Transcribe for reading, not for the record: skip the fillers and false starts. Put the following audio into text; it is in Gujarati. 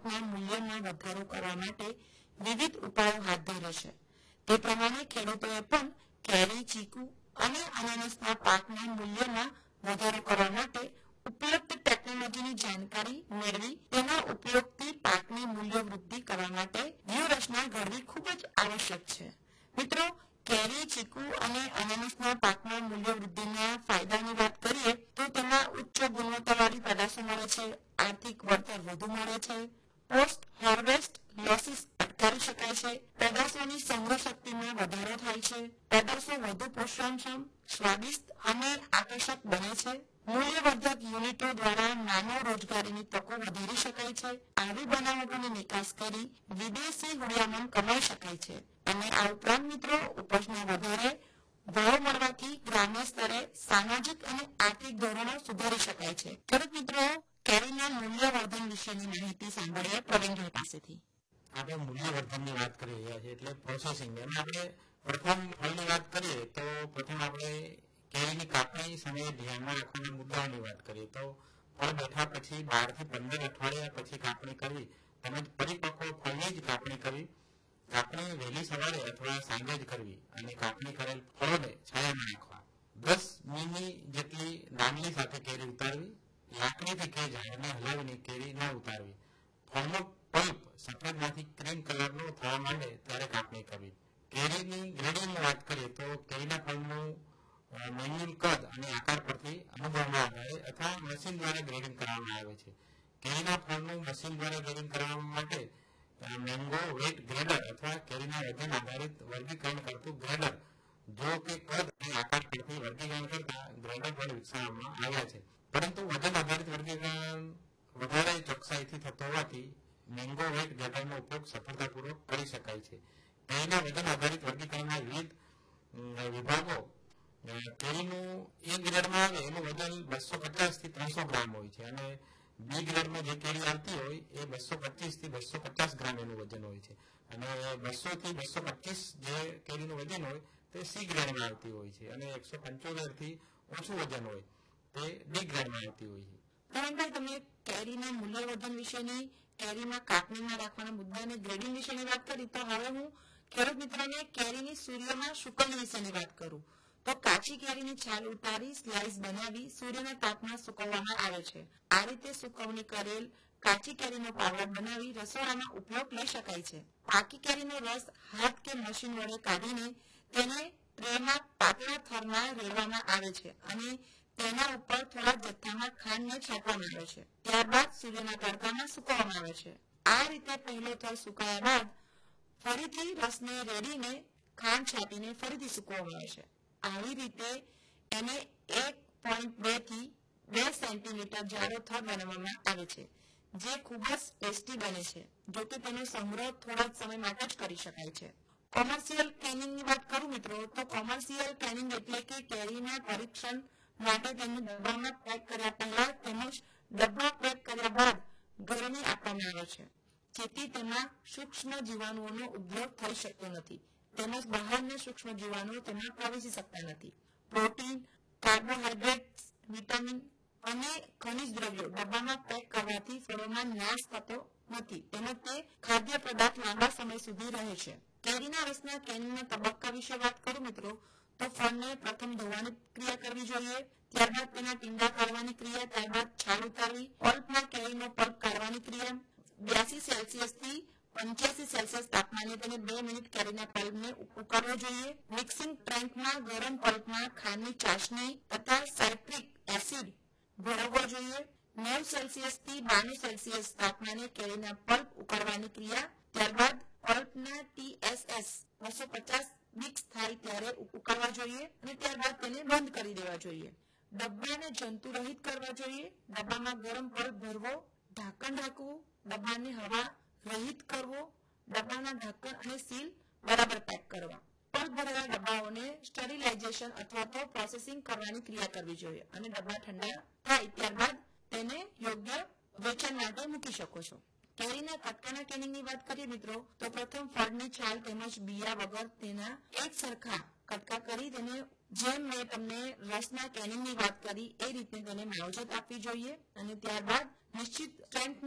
પાકના મૂલ્યમાં વધારો કરવા માટે વિવિધ ઉપાયો હાથ ધરે છે. તે પ્રમાણે ખેડૂતોએ પણ કેરી, ચીકુ અને અનાનસના પાકના મૂલ્યમાં વધારો કરવા માટે ઉપલબ્ધ ટેકનોલોજીની જાણકારી મેળવી તેના ઉપયોગથી પાકની મૂલ્ય વૃદ્ધિ કરવા માટે વ્યૂહરચના ઘડવી ખૂબ જ આવશ્યક છે. મિત્રો, કેરી, ચીકુ અને અનાનસના પાકના મૂલ્ય વૃદ્ધિના ફાયદાની વાત કરીએ તો તેમાં ઉચ્ચ ગુણવત્તાવાળી પેદાશો મળે છે, આર્થિક વળતર વધુ મળે છે, પોસ્ટ હાર્વેસ્ટ લોસીસ અટકાવી શકાય છે, પેદાશોની સંગ્રહ શક્તિમાં વધારો થાય છે, પેદાશો વધુ પોષણક્ષમ, સ્વાદિષ્ટ અને આકર્ષક બને છે, મૂલ્યવર્ધક યુનિટો દ્વારા માનવ રોજગારીની તકો વધારી શકાય છે, આવી બનાવટોની નિકાસ કરી વિદેશી હુંડિયામણ કમાઈ શકાય છે અને આ ઉપરાંત મિત્રો ઉપજના વધારે ભાવ મળવાથી ગ્રામ્ય સ્તરે સામાજિક અને આર્થિક ધોરણો સુધારી શકાય છે. ખેડૂત મિત્રો, કેરીના મૂલ્યવર્ધન વિશેની માહિતી સાંભળીએ પ્રવીણભાઈ પાસેથી. આપણે મૂલ્યવર્ધનની વાત કરી રહ્યા છીએ એટલે પ્રોસેસિંગ. અને આપણે પ્રથમ ફળની વાત કરીએ તો પ્રથમ આપણે કેરીની કાપણી સમયે ધ્યાનમાં રાખવાના મુદ્દાઓની વાત કરીએ તો ફળ બેઠા પછી 12 થી 15 અઠવાડિયા પછી કાપણી કરવી તેમજ પરિપક્વ ફળની જ કાપણી કરવી. કાપણી વહેલી સવારે અથવા સાંજે જ કરવી અને કાપણી કરેલ ફળોને છાયામાં રાખવા. 10 મીમી જેટલી દાંડલી સાથે કેરી ઉતારવી. લાકડીથી કે ઝાડને હલાવીને કેરી ન ઉતારવી. ફળનો પલ્પ સફેદમાંથી ક્રીમ કલરનો થવા માંડે ત્યારે કાપણી કરવી. કેરીની ગ્રેડિંગની વાત કરીએ તો કેરીના ફળનું મેન્યુઅલ કદ અને આકાર પરથી અનુભવના આધારે અથવા મશીન દ્વારા ગ્રેડિંગ કરવામાં આવે છે. કેરીના ફળનું મશીન દ્વારા ગ્રેડિંગ કરવા માટે મેંગો વેટ ગ્રેડર અથવા કેરીના વજન આધારિત વર્ગીકરણ કરતું ગ્રેડર, જો કે કદ અને આકાર પરથી વર્ગીકરણ કરતા ગ્રેડર પણ વિકસાવવામાં આવ્યા છે. પરંતુ વજન આધારિત વર્ગીકરણ વધારે ચોકસાઈથી થતો હોવાથી મેંગો વેટ ગ્રેડરનો ઉપયોગ સફળતાપૂર્વક કરી શકાય છે. કેરીના વજન આધારિત વર્ગીકરણના વિવિધ વિભાગો. કેરીનું એ ગ્રેડમાં આવે એનું વજન 250 થી 300 ગ્રામ હોય છે અને બી ગ્રેડમાં જે કેરી આવતી હોય એ 225 થી 250 ગ્રામ એનું વજન હોય છે અને 200 થી 225 જે કેરીનું વજન હોય તે સી ગ્રેડમાં આવતી હોય છે અને 175 થી ઓછું વજન હોય તે ડી ગ્રેડમાં આવતી હોય છે. પ્રવીણભાઈ, તમે કેરીના મૂલ્યવર્ધન વિશેની, કેરીમાં કાપણીમાં રાખવાના મુદ્દા અને ગ્રેડિંગ વિશેની વાત કરી તો હવે હું ખેડૂત મિત્રોને કેરીની સૂર્યમાં સુકવણી વિશેની વાત કરું તો કાચી કેરીની છાલ ઉતારી સ્લાઇસ બનાવી સૂર્યના તાપમાં સુકવવામાં આવે છે. આ રીતે સુકવણી કરેલ કાચી કેરીનો પાવડર બનાવી રસોડામાં ઉપયોગ લઈ શકાય છે. પાકી કેરીનો રસ હાથ કે મશીન વડે કાઢીને તેને ટ્રેમાં પાતળા થરમાં રેડવામાં આવે છે અને તેના ઉપર થોડા જથ્થામાં ખાંડને છાંટવામાં આવે છે. ત્યારબાદ સૂર્યના તડકામાં સુકવવામાં આવે છે. આ રીતે પહેલો થર સુકાયા બાદ ફરીથી રસને રેડીને ખાંડ છાંટીને ફરીથી સુકવવામાં આવે છે. આવી રીતે એને 1.2 થી 2 સેન્ટીમીટર જાડો થર બનાવવામાં આવે છે, જે ખૂબ જ ટેસ્ટી બને છે. જોકે તેનો સંગ્રહ થોડા જ સમય માટે જ કરી શકાય છે. કોમર્શિયલ કેનિંગની વાત કરું મિત્રો તો કોમર્શિયલ કેનિંગ એટલે કે કેરીના પરીક્ષણ માટે તેને ડબ્બામાં પેક કર્યા પહેલા તેમજ ડબ્બા પેક કર્યા બાદ ગરમી આપવામાં આવે છે, જેથી તેમાં સૂક્ષ્મ જીવાણુઓનો ઉદ્ભવ થઈ શકતો નથી તેમજ બહારના સૂક્ષ્મ જીવાણુઓ તેમાં પ્રવેશી શકતા નથી. પ્રોટીન, કાર્બોહાઈડ્રેટ્સ, વિટામિન અને ખનિજ દ્રવ્યો ડબ્બામાં પેક કરવાથી ફળોમાં નાશ થતો નથી તેમજ તે ખાદ્ય પદાર્થ લાંબા સમય સુધી રહે છે. કેરીના રસના કેનિંગના તબક્કા વિશે વાત કરું મિત્રો તો ફળને પ્રથમ ધોવાની ક્રિયા કરવી જોઈએ, ત્યારબાદ તેના ટીંડા કાઢવાની ક્રિયા, ત્યારબાદ છાલ ઉતારવી, પલ્પમાં કેરીનો પલ્પ કાઢવાની ક્રિયા, 82 સેલ્સિયસ થી 85 સેલ્સિયસ તાપમાને તેને 2 મિનિટ કેરીના પલ્પને ઉકાળવો જોઈએ. મિક્સિંગ ટેન્કમાં ગરમ પલ્પમાં ખાંડની ચાસણી તથા સાઇટ્રિક એસિડ ભેળવવો જોઈએ. 9 સેલ્સિયસ થી 92 સેલ્સિયસ તાપમાને કેરીના પલ્પ ઉકાળવાની ક્રિયા, ત્યારબાદ પલ્પના TSS 250 મિક્સ થાય ત્યારે ઉકાળવા જોઈએ અને ત્યારબાદ તેને બંધ કરી દેવા જોઈએ. ડબ્બાને જંતુ રહિત કરવા જોઈએ. ડબ્બામાં ગરમ પલ્પ ભરવો, ઢાંકણ ઢાંકવું, ડબ્બાને હવા રહિત કરવો, ડબ્બાના ઢાંકણ અને સીલ બરાબર પેક કરવા. પલ્પ ભરેલા ડબ્બાઓને સ્ટરીલાઇઝેશન અથવા તો પ્રોસેસિંગ કરવાની ક્રિયા કરવી જોઈએ અને ડબ્બા ઠંડા થાય ત્યારબાદ તેને યોગ્ય વેચાણ માટે મૂકી શકો છો. કેરીના કટકાના કેનિંગની વાત કરીએ મિત્રો તો પ્રથમ ફળની છાલ તેમજ બિયા વગર તેના એક સરખા કટકા કરી તેને જેમ મેં તમને રસના કેનિંગની વાત કરી એ રીતે તેને માવજત આપવી જોઈએ અને ત્યારબાદ નિશ્ચિત સ્ટ્રેન્થ